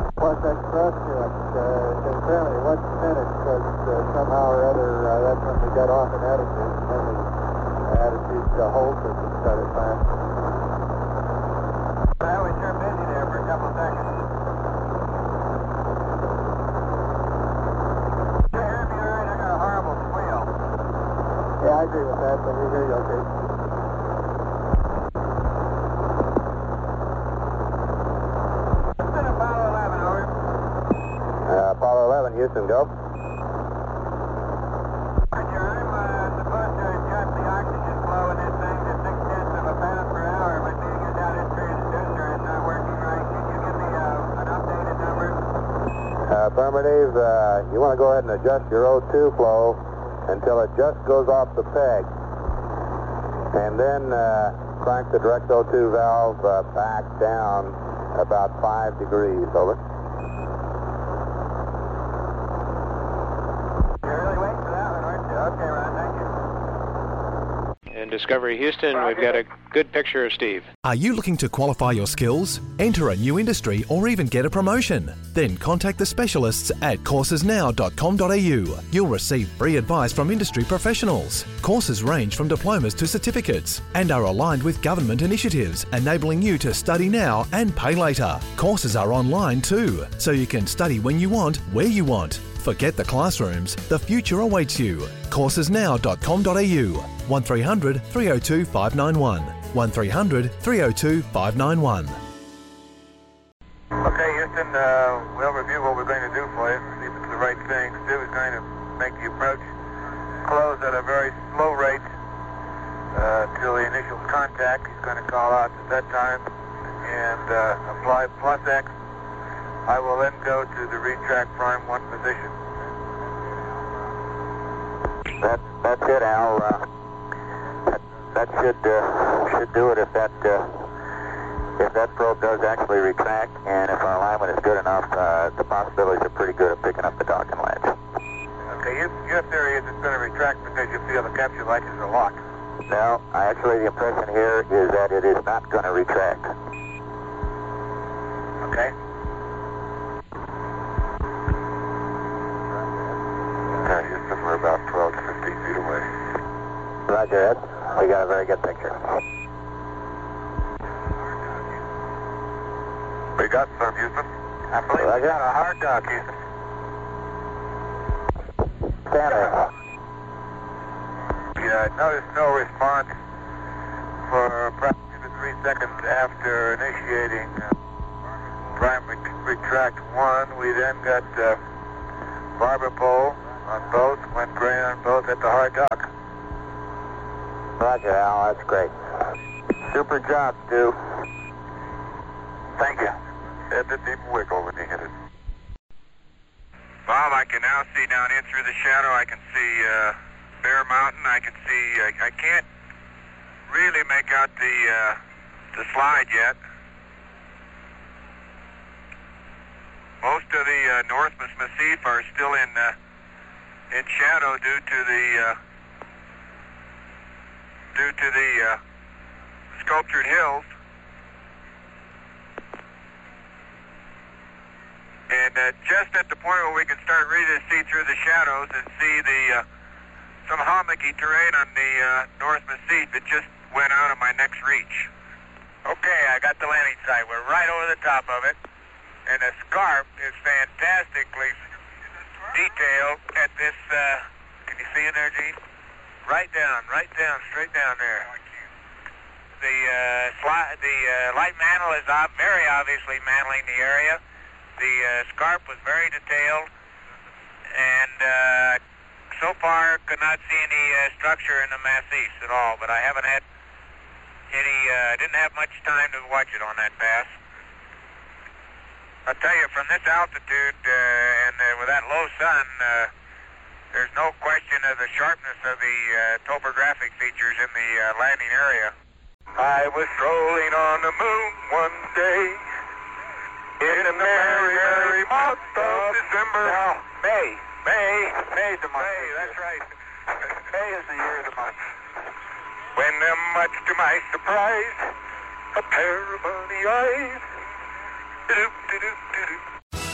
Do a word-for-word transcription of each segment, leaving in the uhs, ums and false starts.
Plus express unit, because apparently it wasn't finished, because uh, somehow or other uh, that's when we got off in attitude, and then the uh, attitude uh, hold system started firing. Well, we sure busy there for a couple of seconds. You hear me all right? I got a horrible squeal. Yeah, I agree with that, but we hear you okay. Houston, go. Roger, I'm uh, supposed to adjust the oxygen flow in this thing to six tenths of a pound per hour, but being as how this transducer is not working right, can you give me uh, an updated number? Uh, affirmative. Uh, you want to go ahead and adjust your O two flow until it just goes off the peg. And then uh, crank the direct O two valve uh, back down about five degrees. Over. Discovery Houston, we've got a good picture of Steve. Are you looking to qualify your skills, enter a new industry, or even get a promotion? Then contact the specialists at courses now dot com dot a u. You'll receive free advice from industry professionals. Courses range from diplomas to certificates and are aligned with government initiatives, enabling you to study now and pay later. Courses are online too, so you can study when you want, where you want. Forget the classrooms, the future awaits you. courses now dot com dot a u. one three hundred, three oh two, five nine one. one three hundred, three oh two, five nine one. Okay, Houston, uh, we'll review what we're going to do for you, see if it's the right thing. Stu is going to make the approach close at a very slow rate uh, till the initial contact. He's going to call out at that time and uh, apply plus X. I will then go to the retract prime one position. That, that's it, Al. Uh, that, that should uh, should do it if that uh, if that probe does actually retract, and if our alignment is good enough, uh, the possibilities are pretty good of picking up the docking latch. Okay, your, your theory is it's going to retract because you feel the capture latches are locked. No, actually the impression here is that it is not going to retract. Okay. Okay, Houston, we're about twelve to fifteen feet away. Roger, Ed. We got a very good picture. We got some, Houston. I believe we got a hard dock, Houston. Stand there. Yeah, I noticed no response for approximately three seconds after initiating uh, prime ret retract one. We then got uh, barber pole on both, went gray on both at the hard dock. Roger, Al, that's great. Super job, Stu. Thank you. Ed didn't even wiggle when he hit it. Bob, I can now see down in through the shadow. I can see uh, Bear Mountain. I can see, uh, I can't really make out the, uh, the slide yet. Most of the uh, North Massif are still in uh, in shadow due to the uh, due to the uh, sculptured hills. And uh, just at the point where we can start really to see through the shadows and see the uh, some hummocky terrain on the uh, North Massif, it just went out of my next reach. Okay, I got the landing site. We're right over the top of it. And the scarp is fantastically detailed at this, uh, can you see in there, Gene? Right down, right down, straight down there. The, uh, sli the uh, light mantle is ob very obviously mantling the area. The uh, scarp was very detailed, and uh, so far could not see any uh, structure in the massifs at all, but I haven't had any, uh, didn't have much time to watch it on that pass. I'll tell you, from this altitude uh, and uh, with that low sun, uh, there's no question of the sharpness of the uh, topographic features in the uh, landing area. I was strolling on the moon one day in the merry, merry month of December. No, May. May. May's the month. May, that's right. May is the year of the month. When, uh, much to my surprise, a pair of bunny eyes. Do-do-do-do-do.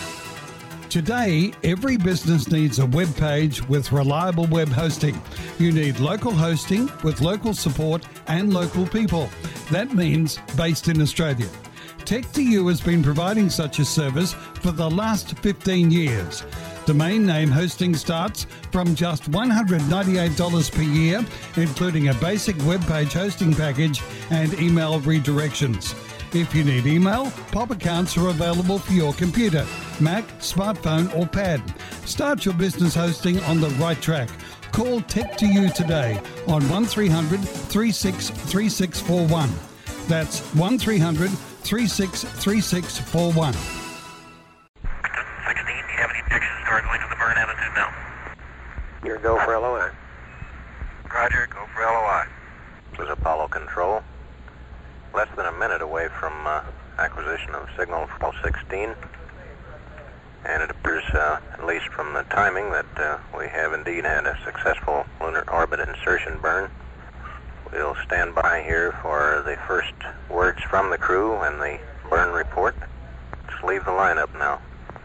Today, every business needs a web page with reliable web hosting. You need local hosting with local support and local people. That means based in Australia. Tech two U has been providing such a service for the last fifteen years. Domain name hosting starts from just one hundred ninety-eight dollars per year, including a basic web page hosting package and email redirections. If you need email, pop accounts are available for your computer, Mac, smartphone or pad. Start your business hosting on the right track. Call Tech two U today on one three hundred, three six three six four one. That's one three hundred, three six three six four one. sixteen, do you have any pictures going to the burn attitude now? Your go for L O I. Roger, go for L O I. This is Apollo Control. Less than a minute away from uh, acquisition of signal for sixteen. And it appears, uh, at least from the timing, that uh, we have indeed had a successful lunar orbit insertion burn. We'll stand by here for the first words from the crew and the burn report. Just leave the lineup now.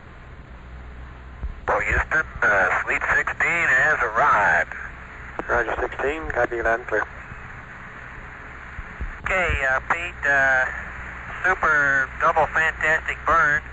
Oh, Houston, uh, Fleet sixteen has arrived. Roger, sixteen. Copy, loud and clear. Okay, uh, Pete, uh, super double fantastic burn.